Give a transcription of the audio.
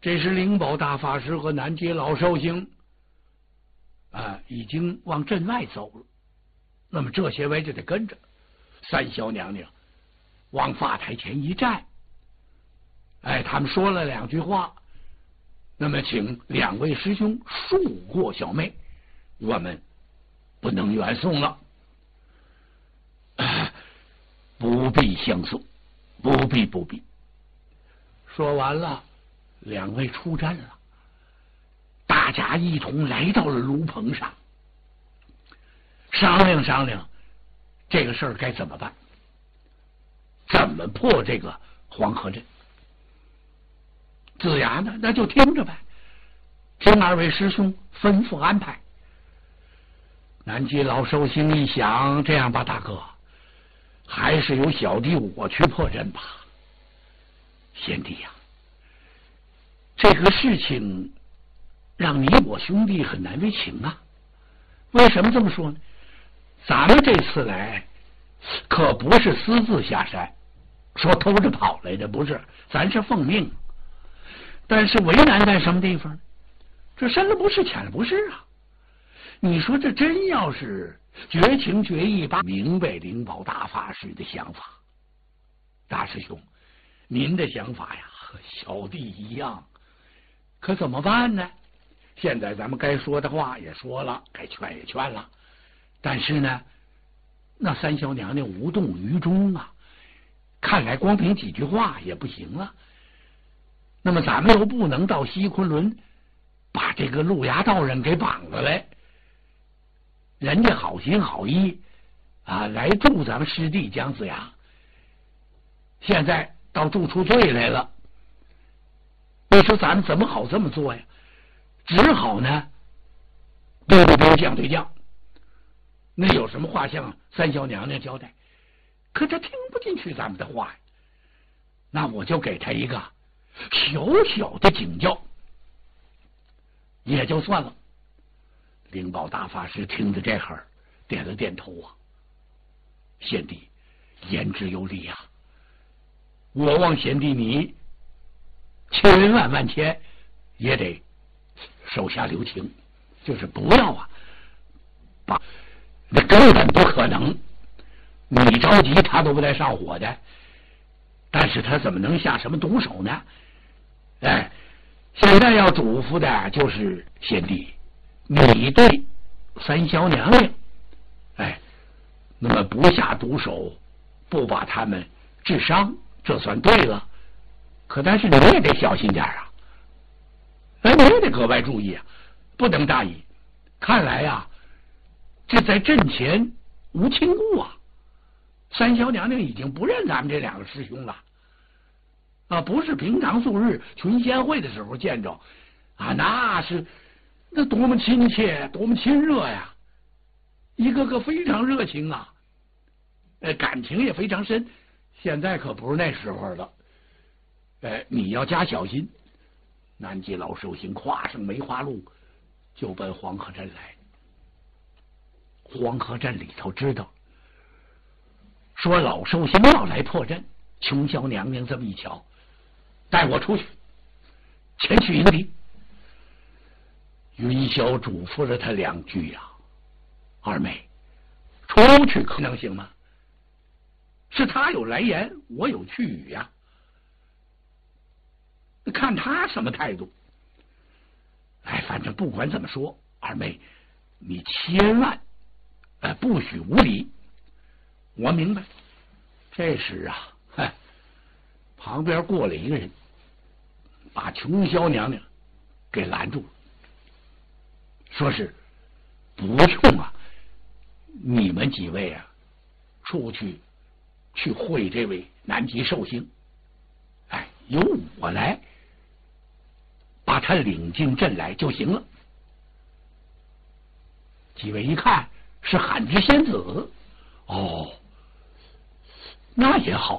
这时灵宝大法师和南街老寿星已经往镇外走了。那么这些位就得跟着三小娘娘往法台前一站。他们说了2句话，那么请2位师兄恕过小妹，我们不能远送了。不必相送，不必。说完了，2位出战了，大家一同来到了炉棚上，商量这个事儿该怎么办，怎么破这个黄河阵。子牙呢，那就听着呗，听2位师兄吩咐安排。南极老寿星一想，这样吧，大哥，还是由小弟我去破阵吧。贤弟呀，这个事情让你我兄弟很难为情啊。为什么这么说呢？咱们这次来可不是私自下山，说偷着跑来的，不是，咱是奉命。但是为难在什么地方？这深了不是，浅了不是啊。你说这真要是绝情绝义，把明白灵宝大法师的想法。大师兄，您的想法呀和小弟一样，可怎么办呢？现在咱们该说的话也说了，该劝也劝了，但是呢，那三小娘娘无动于衷啊，看来光凭几句话也不行了。那么咱们又不能到西昆仑把这个路牙道人给绑了来，人家好心好意来助咱们师弟姜子牙，现在倒助出罪来了。你说咱们怎么好这么做呀？只好呢对将对将，那有什么话向三小娘娘交代？可他听不进去咱们的话呀，那我就给他一个小小的警教，也就算了。灵宝大法师听着这会儿点了点头啊，贤弟言之有理啊，我望贤弟你千万千也得手下留情，就是不要把那根本不可能，你着急他都不带上火的，但是他怎么能下什么毒手呢？现在要嘱咐的就是贤弟，你对三小娘娘那么不下毒手，不把他们治伤，这算对了。可但是你也得小心点啊，你也得格外注意啊，不能大意。看来这在阵前无亲故啊，三小娘娘已经不认咱们这2个师兄了不是平常素日群仙会的时候见着那多么亲切，多么亲热呀，一个个非常热情啊，感情也非常深。现在可不是那时候了，你要加小心。南极老寿星跨上梅花鹿就奔黄河镇来。黄河镇里头知道说老寿星要来破阵，琼霄娘娘这么一瞧，带我出去，前去迎敌。云霄嘱咐了他2句二妹，出去可能行吗？是他有来言，我有去语看他什么态度。反正不管怎么说，二妹你千万不许无礼。我明白。这时旁边过来一个人，把琼霄娘娘给拦住了，说是不用你们几位出去会这位南极寿星，由我来把他领进阵来就行了。几位一看是罕之仙子，那也好。